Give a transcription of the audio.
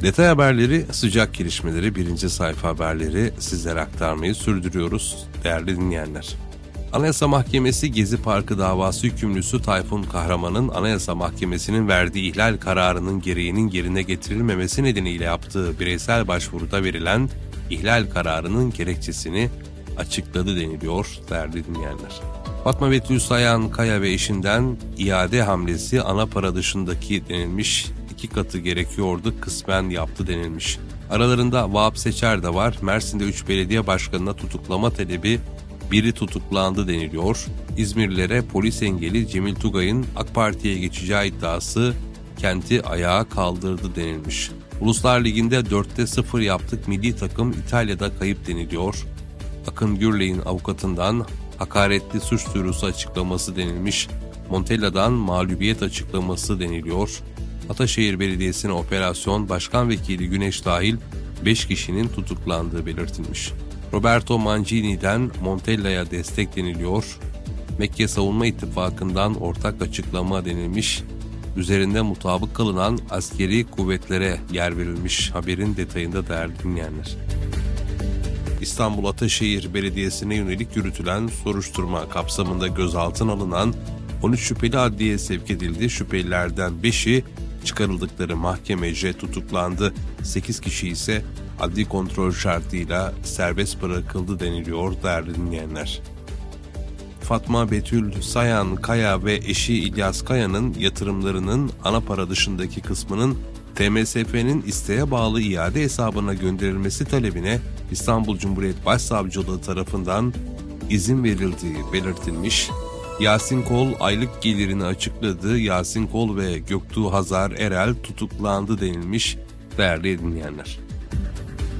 Detay haberleri, sıcak gelişmeleri, birinci sayfa haberleri sizlere aktarmayı sürdürüyoruz değerli dinleyenler. Anayasa Mahkemesi Gezi Parkı davası hükümlüsü Tayfun Kahraman'ın Anayasa Mahkemesi'nin verdiği ihlal kararının gereğinin yerine getirilmemesi nedeniyle yaptığı bireysel başvuruda verilen ihlal kararının gerekçesini açıkladı deniliyor değerli dinleyenler. Fatma Betül Sayan Kaya ve eşinden iade hamlesi ana para dışındaki denilmiş, 2 katı gerekiyordu kısmen yaptı denilmiş. Aralarında Vahap Seçer de var. Mersin'de 3 belediye başkanına tutuklama talebi, biri tutuklandı deniliyor. İzmirlilere polis engeli Cemil Tugay'ın AK Parti'ye geçeceği iddiası kenti ayağa kaldırdı denilmiş. Uluslar Ligi'nde 4'te 0 yaptık, milli takım İtalya'da kayıp deniliyor. Akın Gürley'in avukatından hakaretli suç duyurusu açıklaması denilmiş. Montella'dan mağlubiyet açıklaması deniliyor. Ataşehir Belediyesi'ne operasyon, başkan vekili Güneş dahil 5 kişinin tutuklandığı belirtilmiş. Roberto Mancini'den Montella'ya destek deniliyor. Mekke Savunma İttifakı'ndan ortak açıklama denilmiş. Üzerinde mutabık kalınan askeri kuvvetlere yer verilmiş. Haberin detayında değerli dinleyenler. İstanbul Ataşehir Belediyesi'ne yönelik yürütülen soruşturma kapsamında gözaltına alınan 13 şüpheli adliyeye sevk edildi. Şüphelilerden 5'i çıkarıldıkları mahkemece tutuklandı. 8 kişi ise adli kontrol şartıyla serbest bırakıldı deniliyor değerli dinleyenler. Fatma Betül Sayan Kaya ve eşi İlyas Kaya'nın yatırımlarının ana para dışındaki kısmının TMSF'nin isteğe bağlı iade hesabına gönderilmesi talebine İstanbul Cumhuriyet Başsavcılığı tarafından izin verildiği belirtilmiş. Yasin Kol aylık gelirini açıkladı. Yasin Kol ve Göktuğ Hazar Erel tutuklandı denilmiş değerli dinleyenler.